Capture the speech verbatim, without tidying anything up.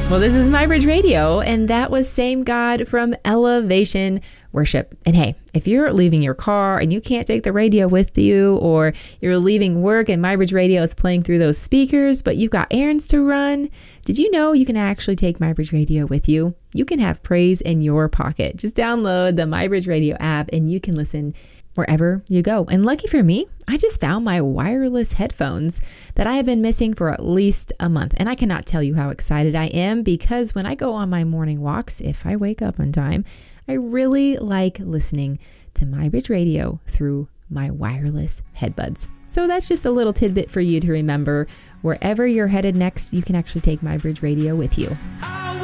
Well, this is MyBridge Radio, and that was Same God from Elevation Worship. And hey, if you're leaving your car and you can't take the radio with you, or you're leaving work and MyBridge Radio is playing through those speakers, but you've got errands to run, did you know you can actually take MyBridge Radio with you? You can have praise in your pocket. Just download the MyBridge Radio app and you can listen wherever you go. And lucky for me, I just found my wireless headphones that I have been missing for at least a month. And I cannot tell you how excited I am, because when I go on my morning walks, if I wake up on time, I really like listening to MyBridge Radio through my wireless headbuds. So that's just a little tidbit for you to remember. Wherever you're headed next, you can actually take MyBridge Radio with you.